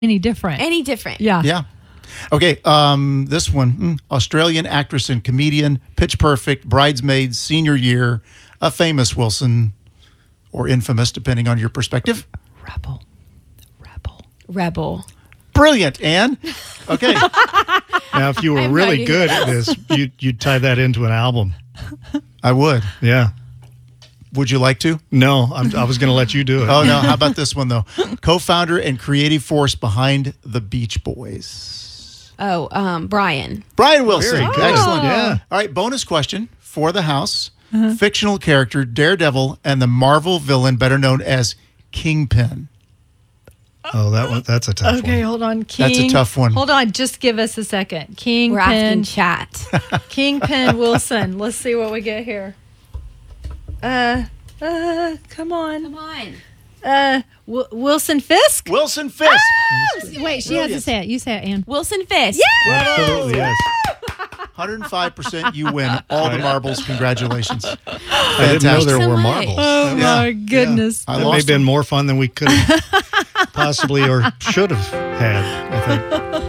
any different. Any different. Yeah. Yeah. Okay, this one, Australian actress and comedian, Pitch Perfect, Bridesmaids, Senior Year, a famous Wilson, or infamous, depending on your perspective. Rebel. Brilliant, Anne. Okay. Now, if you were I'm really ready. good at this, you'd tie that into an album. I would. Yeah. Would you like to? No, I was going to let you do it. Oh, no. How about this one, though? Co-founder and creative force behind the Beach Boys. Oh, Brian. Brian Wilson. Very good. Excellent. Yeah. All right, bonus question for the house. Fictional character, Daredevil, and the Marvel villain better known as Kingpin. Oh, that's a tough Okay, one. hold on. King. That's a tough one. Hold on. Just give us a second. We're asking Kingpin. chat. Kingpin Wilson. Let's see what we get here. Come on. Come on. Wilson Fisk? Wilson Fisk. Wait, she has to say it. You say it, Ann. Wilson Fisk. Absolutely, yes. 105%. You win all the marbles. Congratulations. I didn't know there so were much. marbles. Oh, Yeah. my goodness. I That may have lost been more fun than we could have possibly or should have had, I think.